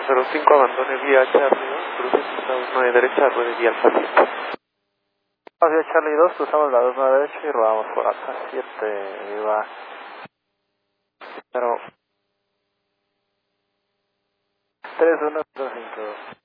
05, abandone vía Charlie 2, cruce pista 19 derecha, ruede vía Alfa 7. Vía Charlie 2, cruzamos la 29 derecha y rodamos por Alfa 7, viva 0 3105.